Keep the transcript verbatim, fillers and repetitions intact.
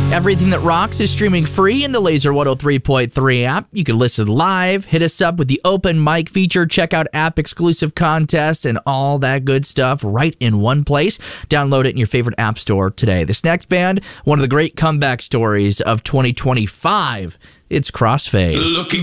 Everything That Rocks is streaming free in the Laser one oh three point three app. You can listen live, hit us up with the open mic feature, check out app-exclusive contests, and all that good stuff right in one place. Download it in your favorite app store today. This next band, one of the great comeback stories of twenty twenty-five. It's Crossfade. Looking